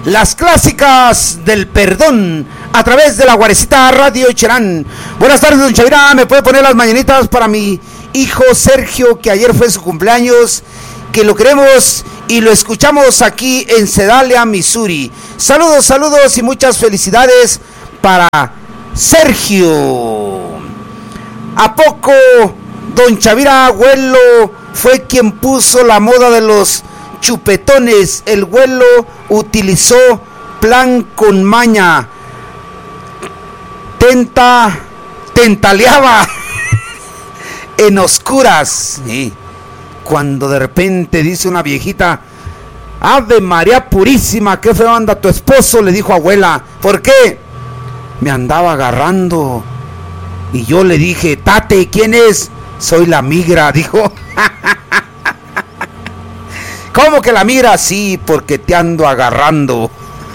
Las clásicas del perdón a través de la Guarecita Radio Cherán. Buenas tardes, don Chavira. ¿Me puede poner las mañanitas para mi hijo Sergio, que ayer fue su cumpleaños? Que lo queremos y lo escuchamos aquí en Sedalia, Missouri. Saludos, saludos y muchas felicidades para Sergio. ¿A poco don Chavira Abuelo fue quien puso la moda de los chupetones? El Güelo utilizó plan con maña, tentaleaba en oscuras. Cuando de repente dice una viejita: Ave María Purísima, qué feo anda tu esposo, le dijo abuela. ¿Por qué? Me andaba agarrando. Y yo le dije: Tate, ¿quién es? Soy la migra, dijo. ¿Cómo que la migra? Sí, porque te ando agarrando.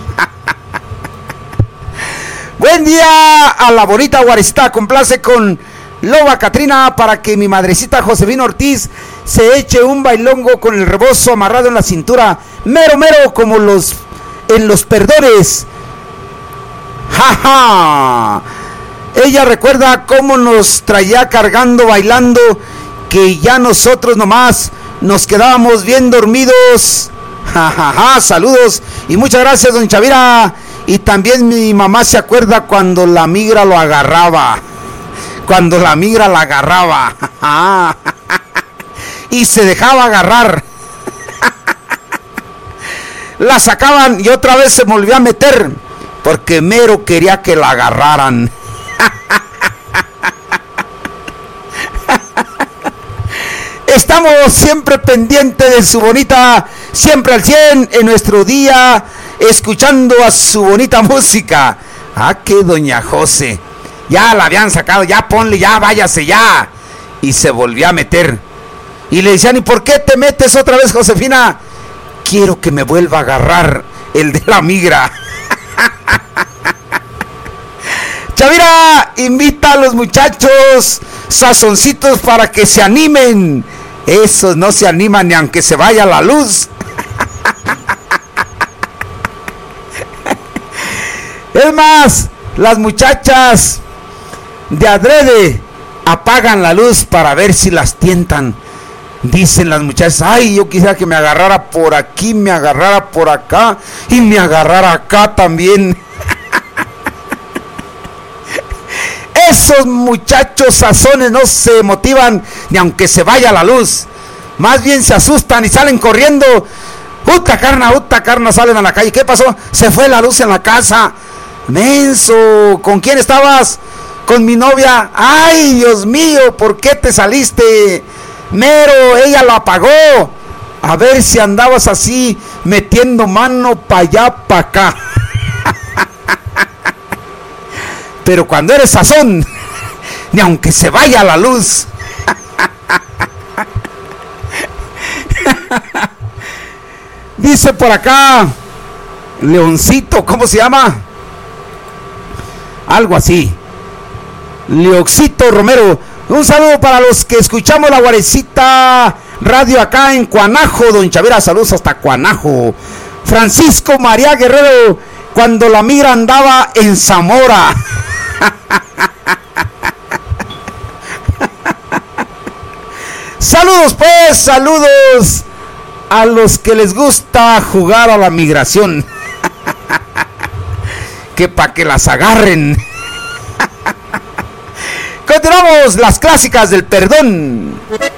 Buen día a la bonita Guarecita. Complace con Loba Catrina para que mi madrecita Josefina Ortiz se eche un bailongo con el rebozo amarrado en la cintura. Mero, mero, como en los perdones. ¡Ja, ja! Ella recuerda cómo nos traía cargando, bailando, que ya nosotros nomás nos quedábamos bien dormidos. Ja, ja, ja. Saludos y muchas gracias, don Chavira. Y también mi mamá se acuerda cuando la migra lo agarraba. Cuando la migra la agarraba. Y se dejaba agarrar. La sacaban y otra vez se volvió a meter, porque mero quería que la agarraran. Estamos siempre pendientes de su bonita, siempre al 100 en nuestro día, escuchando a su bonita música. Que doña José, ya la habían sacado, ya ponle, ya váyase ya. Y se volvió a meter. Y le decían: ¿y por qué te metes otra vez, Josefina? Quiero que me vuelva a agarrar el de la migra. Chavira invita a los muchachos sazoncitos para que se animen. Esos no se animan ni aunque se vaya la luz. Es más, las muchachas de adrede apagan la luz para ver si las tientan. Dicen las muchachas: ay, yo quisiera que me agarrara por aquí, me agarrara por acá y me agarrara acá también. Esos muchachos sazones no se motivan ni aunque se vaya la luz. Más bien se asustan y salen corriendo. Uta carna, salen a la calle. ¿Qué pasó? Se fue la luz en la casa. Menso, ¿con quién estabas? Con mi novia. Ay, Dios mío, ¿por qué te saliste? Mero, ella lo apagó. A ver si andabas así metiendo mano para allá, para acá. Pero cuando eres sazón, ni aunque se vaya la luz. Dice por acá Leoncito, ¿cómo se llama? Algo así. Leoncito Romero. Un saludo para los que escuchamos la Guarecita Radio acá en Cuanajo, don Chavira. Saludos hasta Cuanajo. Francisco María Guerrero, cuando la migra andaba en Zamora. Saludos pues, saludos a los que les gusta jugar a la migración. Que pa' que las agarren. Continuamos las clásicas del perdón.